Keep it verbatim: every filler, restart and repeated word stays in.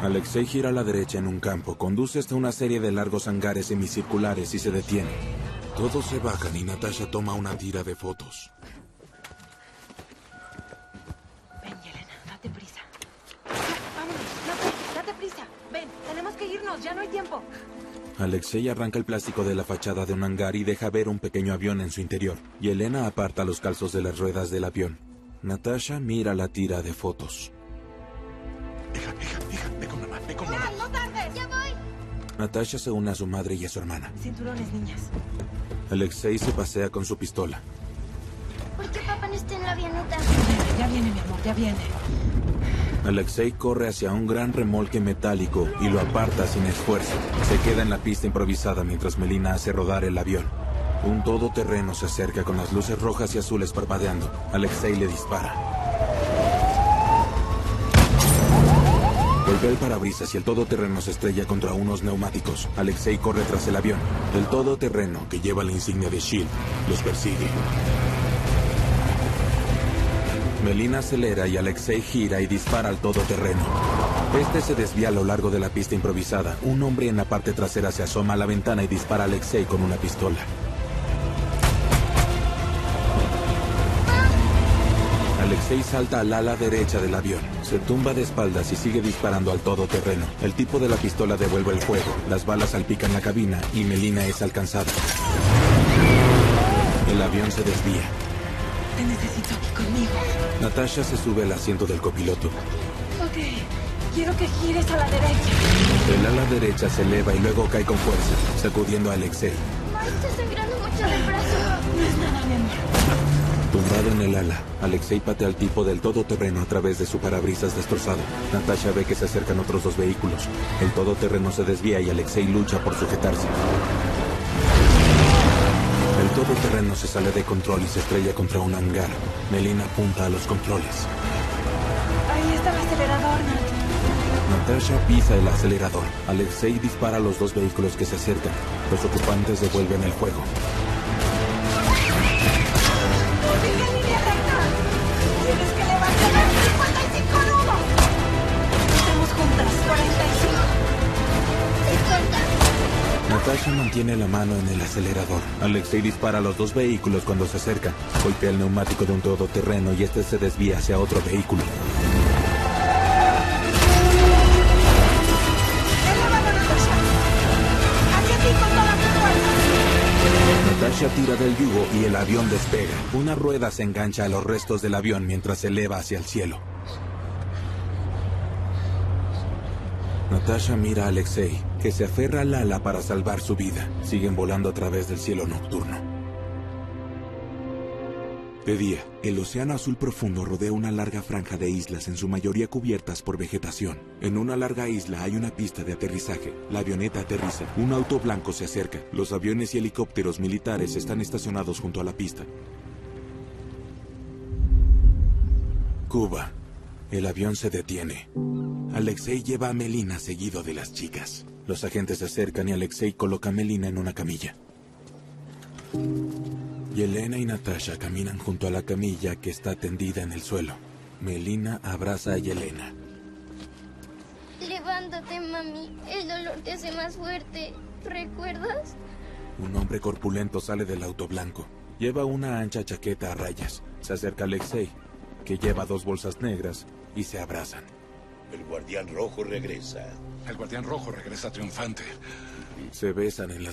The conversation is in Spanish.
Alexei gira a la derecha en un campo, conduce hasta una serie de largos hangares semicirculares y se detiene. Todos se bajan y Natasha toma una tira de fotos. Ven, Yelena, date prisa. Ya, vámonos, date, date prisa. Ven, tenemos que irnos, ya no hay tiempo. Alexei arranca el plástico de la fachada de un hangar y deja ver un pequeño avión en su interior. Yelena aparta los calzos de las ruedas del avión. Natasha mira la tira de fotos. Hija, hija, hija, ve con mamá, ve con mamá. ¡No tardes! ¡Ya voy! Natasha se une a su madre y a su hermana. Cinturones, niñas. Alexei se pasea con su pistola. ¿Por qué papá no está en la avioneta? Ya viene, mi amor, ya viene. Alexei corre hacia un gran remolque metálico y lo aparta sin esfuerzo. Se queda en la pista improvisada mientras Melina hace rodar el avión. Un todoterreno se acerca con las luces rojas y azules parpadeando. Alexei le dispara. Golpea el parabrisas y el todoterreno se estrella contra unos neumáticos. Alexei corre tras el avión. El todoterreno, que lleva la insignia de S H I E L D, los persigue. Melina acelera y Alexei gira y dispara al todoterreno. Este se desvía a lo largo de la pista improvisada. Un hombre en la parte trasera se asoma a la ventana y dispara a Alexei con una pistola. Alexei salta al ala derecha del avión. Se tumba de espaldas y sigue disparando al todoterreno. El tipo de la pistola devuelve el fuego. Las balas salpican la cabina y Melina es alcanzada. El avión se desvía. Te necesito aquí conmigo. Natasha se sube al asiento del copiloto. Ok, quiero que gires a la derecha. El ala derecha se eleva y luego cae con fuerza, sacudiendo a Alexei. Mamá, está sangrando mucho del brazo. No es nada, mi amor. Tumbado en el ala, Alexei patea al tipo del todoterreno a través de su parabrisas destrozado. Natasha ve que se acercan otros dos vehículos. El todoterreno se desvía y Alexei lucha por sujetarse. El todoterreno se sale de control y se estrella contra un hangar. Melina apunta a los controles. Ahí está el acelerador, Nat. Natasha pisa el acelerador. Alexei dispara a los dos vehículos que se acercan. Los ocupantes devuelven el fuego. ¡Sigue en línea recta! ¡Tienes que levantar cincuenta y cinco nudos! Estamos juntas, cuarenta y cinco. cincuenta. Natasha mantiene la mano en el acelerador. Alexei dispara a los dos vehículos cuando se acercan. Golpea el neumático de un todoterreno y este se desvía hacia otro vehículo. ¡Elevado, Natasha! ¡Hacia ti con toda tu fuerza! Natasha tira del yugo y el avión despega. Una rueda se engancha a los restos del avión mientras se eleva hacia el cielo. Natasha mira a Alexei, que se aferra al ala para salvar su vida. Siguen volando a través del cielo nocturno. De día, el océano azul profundo rodea una larga franja de islas, en su mayoría cubiertas por vegetación. En una larga isla hay una pista de aterrizaje. La avioneta aterriza. Un auto blanco se acerca. Los aviones y helicópteros militares están estacionados junto a la pista. Cuba. El avión se detiene. Alexei lleva a Melina seguido de las chicas. Los agentes se acercan y Alexei coloca a Melina en una camilla. Yelena y Natasha caminan junto a la camilla que está tendida en el suelo. Melina abraza a Yelena. Levántate, mami. El dolor te hace más fuerte. ¿Recuerdas? Un hombre corpulento sale del auto blanco. Lleva una ancha chaqueta a rayas. Se acerca a Alexei, que lleva dos bolsas negras, y se abrazan. El guardián rojo regresa. El guardián rojo regresa triunfante. Se besan en las